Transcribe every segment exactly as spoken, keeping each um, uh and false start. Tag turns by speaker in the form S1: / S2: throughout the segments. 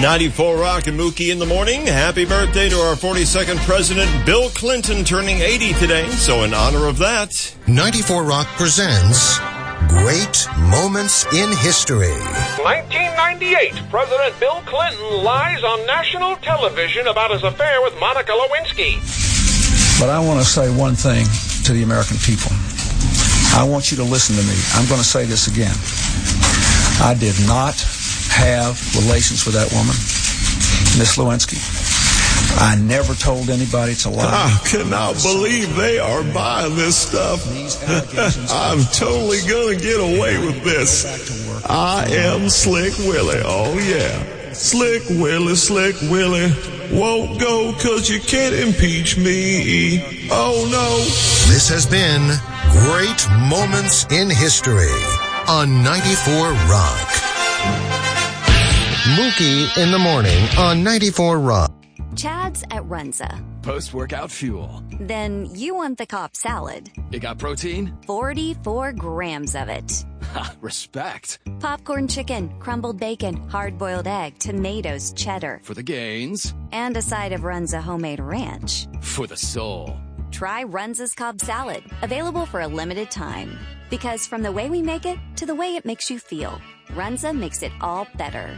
S1: ninety-four Rock and Mookie in the morning. Happy birthday to our forty-second president, Bill Clinton, turning eighty today. So in honor of that,
S2: ninety-four Rock presents Great Moments in History.
S3: nineteen ninety-eight, President Bill Clinton lies on national television about his affair with Monica Lewinsky.
S4: But I want to say one thing to the American people. I want you to listen to me. I'm going to say this again. I did not have relations with that woman, Miss Lewinsky. I never told anybody to lie.
S5: I cannot believe they are buying this stuff. I'm totally going to get away with this. I am Slick Willie. Oh, yeah. Slick Willie, Slick Willie. Won't go because you can't impeach me. Oh, no.
S2: This has been Great Moments in History on ninety-four Rock. Mookie in the morning on ninety-four Rock.
S6: Chad's at Runza.
S7: Post-workout fuel.
S6: Then you want the Cobb salad.
S7: It got protein?
S6: forty-four grams of it.
S7: Ha, respect.
S6: Popcorn chicken, crumbled bacon, hard-boiled egg, tomatoes, cheddar.
S7: For the gains.
S6: And a side of Runza homemade ranch.
S7: For the soul.
S6: Try Runza's Cobb salad, available for a limited time. Because from the way we make it to the way it makes you feel, Runza makes it all better.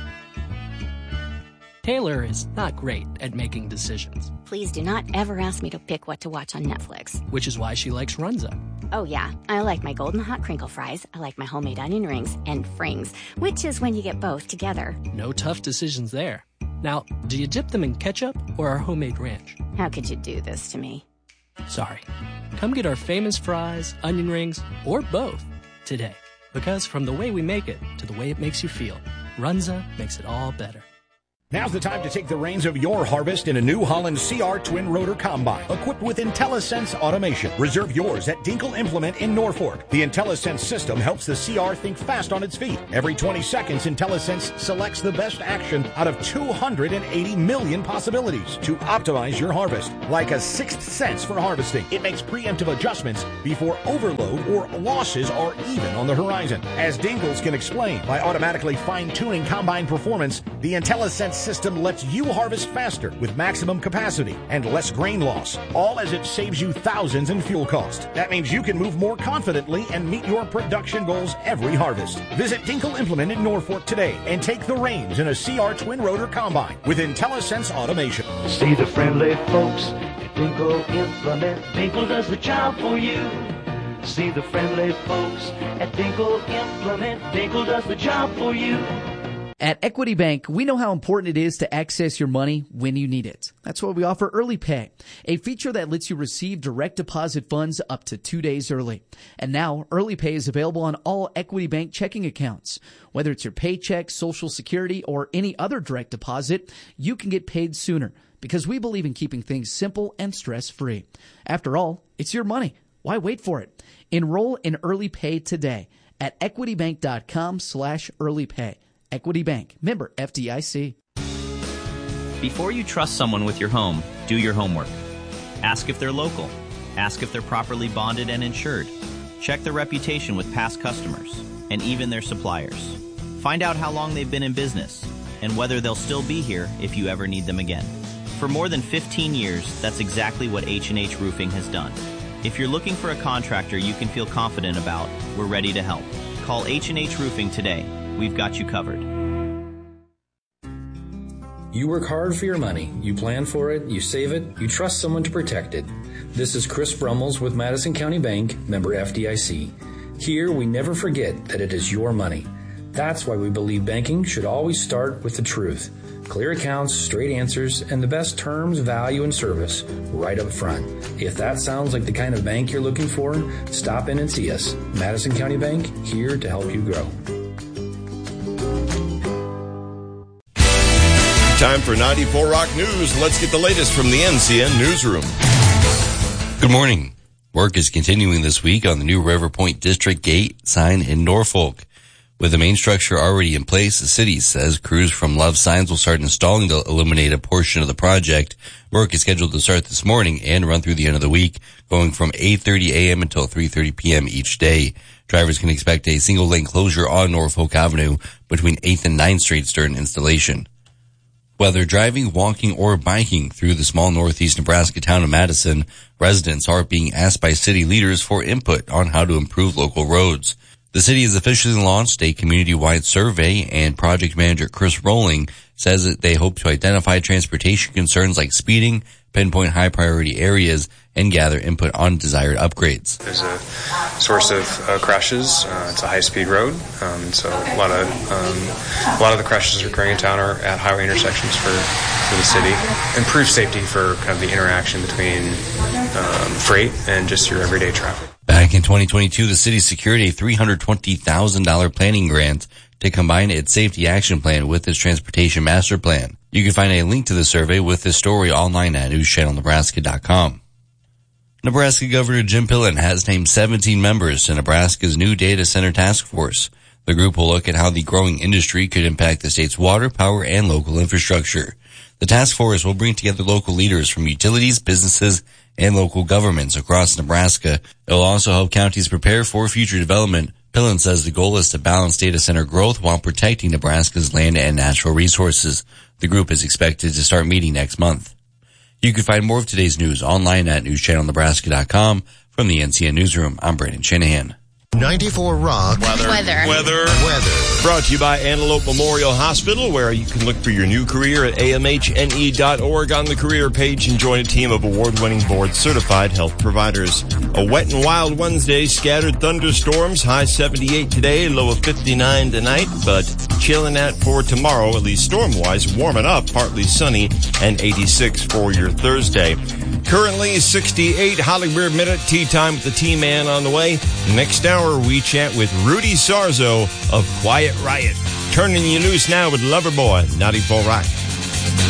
S8: Taylor is not great at making decisions.
S9: Please do not ever ask me to pick what to watch on Netflix.
S8: Which is why she likes Runza.
S9: Oh yeah, I like my golden hot crinkle fries, I like my homemade onion rings, and frings, which is when you get both together.
S8: No tough decisions there. Now, do you dip them in ketchup or our homemade ranch?
S9: How could you do this to me?
S8: Sorry. Come get our famous fries, onion rings, or both today. Because from the way we make it to the way it makes you feel, Runza makes it all better.
S10: Now's the time to take the reins of your harvest in a New Holland C R Twin Rotor Combine, equipped with IntelliSense automation. Reserve yours at Dinkle Implement in Norfolk. The IntelliSense system helps the C R think fast on its feet. Every twenty seconds, IntelliSense selects the best action out of two hundred eighty million possibilities to optimize your harvest. Like a sixth sense for harvesting, it makes preemptive adjustments before overload or losses are even on the horizon. As Dinkles can explain, by automatically fine-tuning combine performance, the IntelliSense system lets you harvest faster with maximum capacity and less grain loss, all as it saves you thousands in fuel cost. That means you can move more confidently and meet your production goals every harvest. Visit Dinkle Implement in Norfolk today and take the reins in a C R Twin Rotor Combine with IntelliSense automation.
S11: See the friendly folks at Dinkle Implement. Dinkle does the job for you. See the friendly folks at Dinkle Implement. Dinkle does the job for you.
S12: At Equity Bank, we know how important it is to access your money when you need it. That's why we offer Early Pay, a feature that lets you receive direct deposit funds up to two days early. And now, Early Pay is available on all Equity Bank checking accounts. Whether it's your paycheck, Social Security, or any other direct deposit, you can get paid sooner because we believe in keeping things simple and stress-free. After all, it's your money. Why wait for it? Enroll in Early Pay today at equitybank.com slash early pay. Equity Bank, member F D I C.
S13: Before you trust someone with your home, do your homework. Ask if they're local. Ask if they're properly bonded and insured. Check their reputation with past customers and even their suppliers. Find out how long they've been in business and whether they'll still be here if you ever need them again. For more than fifteen years, that's exactly what H and H Roofing has done. If you're looking for a contractor you can feel confident about, we're ready to help. Call H and H Roofing today. We've got you covered.
S14: You work hard for your money. You plan for it, you save it, you trust someone to protect it. This is Chris Brummels with Madison County Bank, member F D I C. Here, we never forget that it is your money. That's why we believe banking should always start with the truth. Clear accounts, straight answers, and the best terms, value, and service right up front. If that sounds like the kind of bank you're looking for, stop in and see us. Madison County Bank, here to help you grow.
S1: Time for ninety-four Rock News. Let's get the latest from the N C N Newsroom.
S15: Good morning. Work is continuing this week on the new River Point District Gate sign in Norfolk. With the main structure already in place, the city says crews from Love Signs will start installing to illuminate a portion of the project. Work is scheduled to start this morning and run through the end of the week, going from eight thirty a.m. until three thirty p.m. each day. Drivers can expect a single-lane closure on Norfolk Avenue between eighth and ninth Streets during installation. Whether driving, walking, or biking through the small northeast Nebraska town of Madison, residents are being asked by city leaders for input on how to improve local roads. The city has officially launched a community-wide survey, and project manager Chris Rowling says that they hope to identify transportation concerns like speeding, pinpoint high-priority areas, and gather input on desired upgrades.
S16: There's a source of uh, crashes. Uh, it's a high-speed road, um, so a lot of um, a lot of the crashes occurring in town are at highway intersections for, for the city. Improve safety for kind of the interaction between um, freight and just your everyday traffic.
S15: Back in twenty twenty-two, the city secured a three hundred twenty thousand dollars planning grant to combine its safety action plan with its transportation master plan. You can find a link to the survey with this story online at news channel nebraska dot com. Nebraska Governor Jim Pillen has named seventeen members to Nebraska's new data center task force. The group will look at how the growing industry could impact the state's water, power, and local infrastructure. The task force will bring together local leaders from utilities, businesses, and local governments across Nebraska. It will also help counties prepare for future development. Pillen says the goal is to balance data center growth while protecting Nebraska's land and natural resources. The group is expected to start meeting next month. You can find more of today's news online at news channel nebraska dot com. From the N C N Newsroom, I'm Brandon Shanahan.
S2: ninety-four Rock.
S1: Weather.
S2: Weather.
S1: Weather.
S2: Weather.
S1: Brought to you by Antelope Memorial Hospital, where you can look for your new career at A M H N E dot org on the career page and join a team of award-winning board-certified health providers. A wet and wild Wednesday, scattered thunderstorms, high seventy-eight today, low of fifty-nine tonight, but chilling out for tomorrow, at least storm-wise, warming up, partly sunny, and eighty-six for your Thursday. Currently sixty-eight, Hollywood Minute, tea time with the T-Man on the way. Next hour, we chat with Rudy Sarzo of Quiet Riot. Turning you loose now with Loverboy, ninety-four Rock.